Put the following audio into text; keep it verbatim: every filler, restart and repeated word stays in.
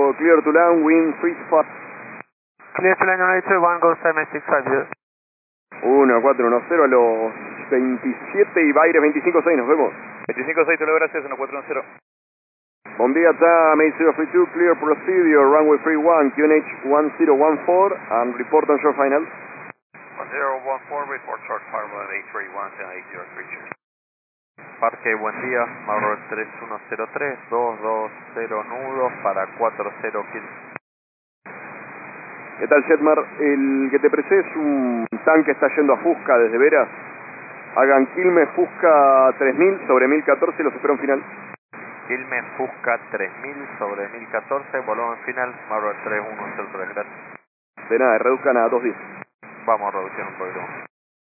cero, clear to land, wind three five. Clear to land runway two one, go seven six five zero. uno cuatro uno cero a los veintisiete y Baires veinticinco seis, nos vemos. veinticinco seis, te lo gracias, uno cuatro uno cero. Bom dia, time eight zero three two, clear procedure, runway three one, Q N H one zero one four, and report on short final. one zero one four, report short final eight three one, eight zero three two. Parque, buen día, Mauro tres uno cero tres, dos dos cero nudos para cuatro cero Quilmes. ¿Qué tal, Jetmar? El que te precede es un tanque, está yendo a Fusca desde Veras. Hagan Quilmes Fusca tres mil sobre mil catorce y los espero en final. Quilmes Fusca tres mil sobre mil catorce, volumen final, Mauro tres uno cero tres, gracias. De nada, reduzcan a dos diez. Vamos a reducir un poquito más.